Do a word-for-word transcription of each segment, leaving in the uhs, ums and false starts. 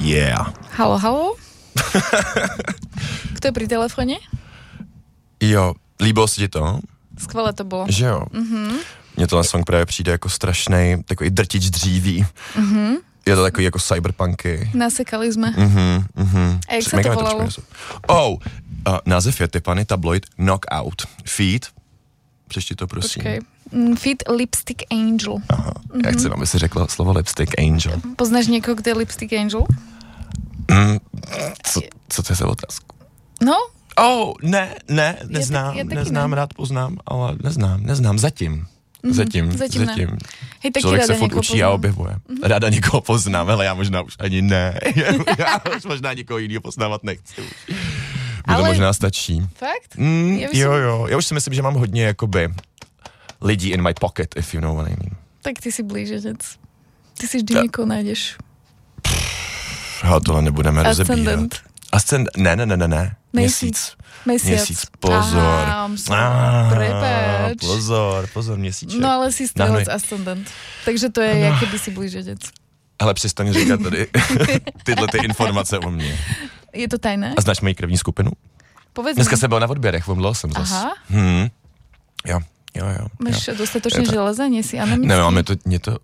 Yeah. Halo, halo? Kto je pri telefóne? Jo, líbilo se ti to? Skvěle to bylo. Že jo? Mm-hmm. Mně tohle song právě přijde jako strašnej, takový drtič dříví. Mm-hmm. Je to takový jako cyberpunky. Nasekali jsme. Mhm, mhm. A jak se to volalo? Oh, uh, název je typaný tabloid Knockout. Feed. Přečti to, prosím. Počkej. Mm, Feed Lipstick Angel. Aha, mm-hmm. Já chci, aby si řekla slovo Lipstick Angel. Poznáš někoho, kdo je Lipstick Angel? Mm, co, co to je za otázku? No? Oh, ne, ne, neznám, já taky neznám, ne. rád poznám, ale neznám, neznám, zatím. Mm-hmm, zatím, zatím, zatím. Ne. Hej, taky Člověk ráda se furt někoho učí poznám. a objevuje. Mm-hmm. Ráda někoho poznám, ale já možná už ani ne. Já už možná někoho jiného poznávat nechci. Mně ale... to možná stačí. Fakt? Mm, Já jo, jo. Já už si myslím, že mám hodně jakoby lidí in my pocket, if you know what I mean. Tak ty si blíženec. Ty si vždy ja. někoho najdeš. Ha, tohle nebudeme rozebírat. Ascendant. Ascendant. Ne, ne, ne, ne, ne. Měsíc. Měsíc. Měsíc. Pozor. Aha, ah, prepač. pozor, pozor, měsíček. No ale si strelec ascendant. Takže to je, no. Jak kdyby si blíženec. Ale přestaň říkat tady tyhle ty informace o mně. Je to tajné? A znáš moji krevní skupinu? Povedz Dneska mi. jsem byl na odběrech, omdlel jsem zas. Aha. Hmm. Jo, jo, jo. Máš jo. dostatočně to... železa, nie si anemický? Ne, máme to, mě to...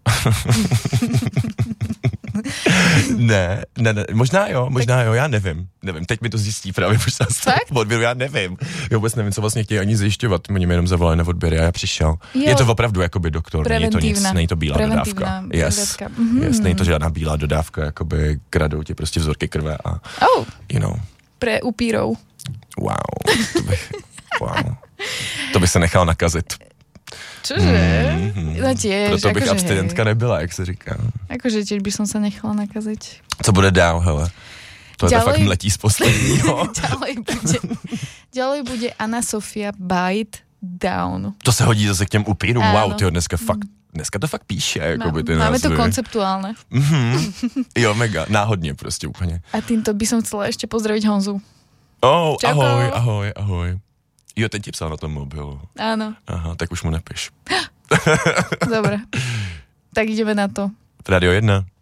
ne, ne, ne, možná jo, možná tak... jo, já nevím, nevím, teď mi to zjistí právě, protože jsem z toho odběru, já nevím, já vůbec nevím, co vlastně chtějí ani zjišťovat, oni mi jenom zavolali na odběr a já přišel. Jo. Je to opravdu jakoby doktor, není to nic, není to bílá dodávka. Yes, mm-hmm. yes, není to žádná bílá dodávka, jakoby kradou ti prostě vzorky krve a, oh. you know. Pre upírov. Wow, to bych, wow, to by se nechal nakazit. Čože? Mm-hmm. No tiež, proto bych akože abstinentka hej. nebyla, jak se říká. Akože tiež by som sa nechala nakaziť. Co bude dál, hele? To je to fakt mletí z posledního. ďalej, bude, ďalej bude Anna Sofia Bite Down. To se hodí zase k těm upírům. Áno. Wow, tyjo, dneska fakt, dneska to fakt píše, jako by ty Máme názvy. to konceptuálne. Mm-hmm. Jo, mega, náhodně prostě úplně. A týmto by som chcela ešte pozdraviť Honzu. Oh, Čauko. ahoj, ahoj, ahoj. Jo, teď ti psal na tom mobilu. Áno. Aha, tak už mu nepiš. Dobre. Tak ideme na to. Radio jedna.